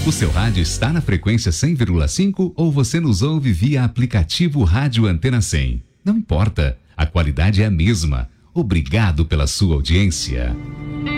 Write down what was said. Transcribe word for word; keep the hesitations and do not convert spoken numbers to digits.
O seu rádio está na frequência cem vírgula cinco ou você nos ouve via aplicativo Rádio Antena cem? Não importa, a qualidade é a mesma. Obrigado pela sua audiência.